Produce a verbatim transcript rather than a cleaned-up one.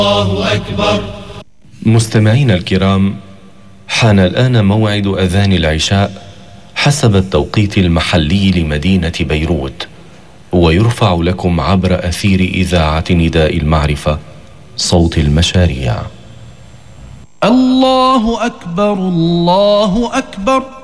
الله أكبر. مستمعينا الكرام، حان الآن موعد أذان العشاء حسب التوقيت المحلي لمدينة بيروت، ويرفع لكم عبر أثير إذاعة نداء المعرفة صوت المشاريع. الله أكبر الله أكبر.